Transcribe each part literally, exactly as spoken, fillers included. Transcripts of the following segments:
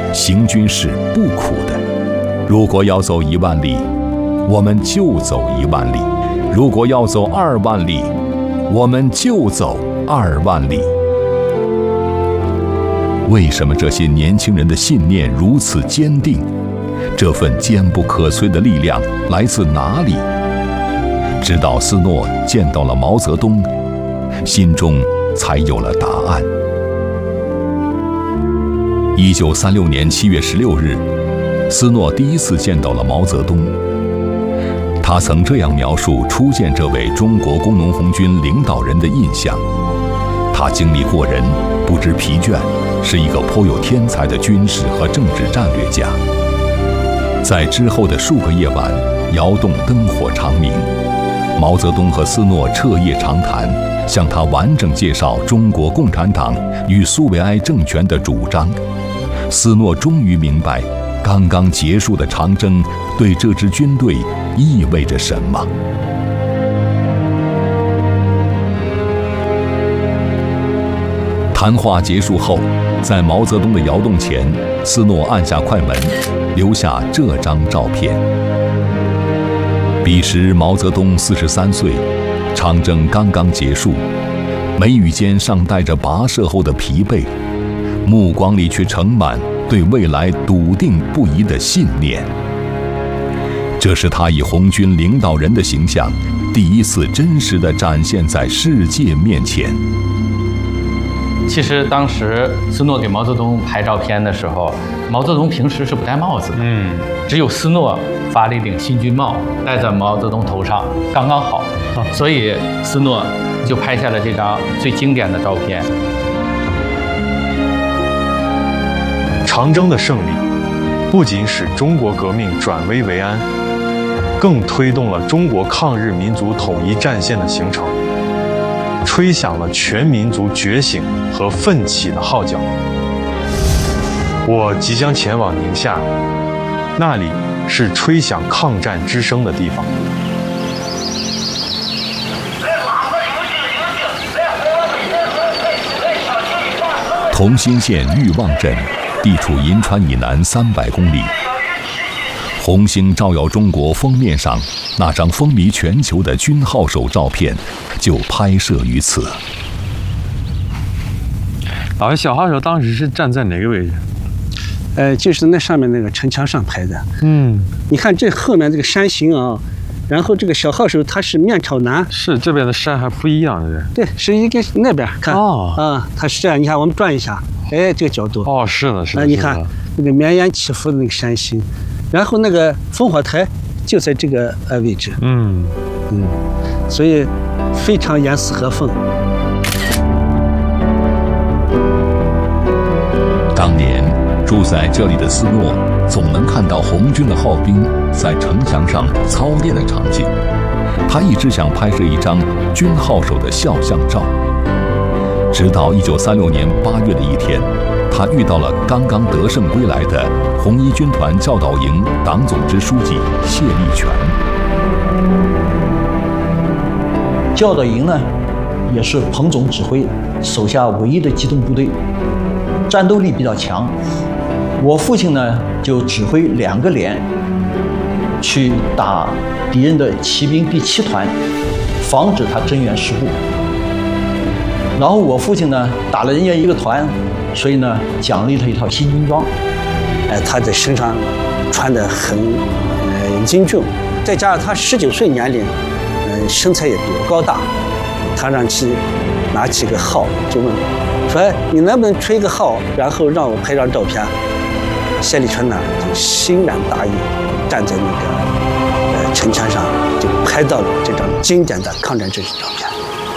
行军是不苦的。如果要走一万里，我们就走一万里；如果要走二万里，我们就走二万里。为什么这些年轻人的信念如此坚定？这份坚不可摧的力量来自哪里？直到斯诺见到了毛泽东，心中才有了答案。一九三六年七月十六日，斯诺第一次见到了毛泽东。他曾这样描述初见这位中国工农红军领导人的印象：他精力过人，不知疲倦，是一个颇有天才的军事和政治战略家。在之后的数个夜晚，窑洞灯火长明，毛泽东和斯诺彻夜长谈，向他完整介绍中国共产党与苏维埃政权的主张。斯诺终于明白，刚刚结束的长征对这支军队意味着什么。谈话结束后，在毛泽东的窑洞前，斯诺按下快门，留下这张照片。彼时毛泽东四十三岁，长征刚刚结束，眉宇间尚带着跋涉后的疲惫，目光里却盛满对未来笃定不移的信念。这是他以红军领导人的形象第一次真实地展现在世界面前。 其实当时斯诺给毛泽东拍照片的时候，毛泽东平时是不戴帽子的，嗯，只有斯诺发了一顶新军帽戴在毛泽东头上，刚刚好，所以斯诺就拍下了这张最经典的照片。 长征的胜利不仅使中国革命转危为安，更推动了中国抗日民族统一战线的形成，吹响了全民族觉醒和奋起的号角。我即将前往宁夏，那里是吹响抗战之声的地方。 同心县玉望镇地处银川以南三百公里。红星照耀中国封面上那张风靡全球的军号手照片就拍摄于此。 老师，小号手当时是站在哪个位置？ 呃，就是那上面那个城墙上拍的。 嗯， 你看这后面这个山形啊，然后这个小号手他是面朝南， 是这边的山还不一样的。 对，是一个那边看哦， 啊，它是这样。你看我们转一下，哎，这个角度。 哦，是的，是的。 啊，你看那个绵延起伏的那个山形，然后那个烽火台就在这个呃位置。 嗯嗯，所以非常严丝合缝。 当年住在这里的斯诺总能看到红军的号兵在城墙上操练的场景，他一直想拍摄一张军号手的肖像照。直到一九三六年八月的一天，他遇到了刚刚得胜归来的红一军团教导营党总支书记谢立全。 教导营呢，也是彭总指挥手下唯一的机动部队，战斗力比较强。我父亲呢，就指挥两个连去打敌人的骑兵第七团，防止他增援失误。然后我父亲呢，打了人家一个团，所以呢，奖励他一套新军装。 哎，他在身上穿得很呃英俊，再加上他十九岁年龄，呃身材也比较高大，他让其拿起个号就问说：“哎，你能不能吹个号，然后让我拍张照片？”谢立全呢就欣然答应，站在那个呃城墙上就拍到了这张经典的抗战真实照片。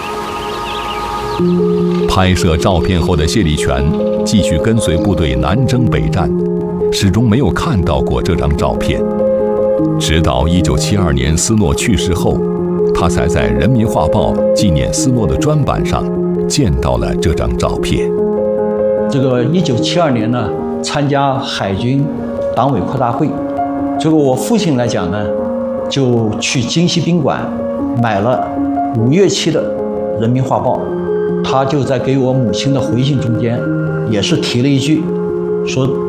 拍摄照片后的谢立全继续跟随部队南征北战，始终没有看到过这张照片。直到一九七二年斯诺去世后，他才在《人民画报》纪念斯诺的专版上见到了这张照片。 这个一九七二年呢，参加海军党委扩大会，这个我父亲来讲呢，就去京西宾馆买了五月期的《人民画报》，他就在给我母亲的回信中间，也是提了一句，说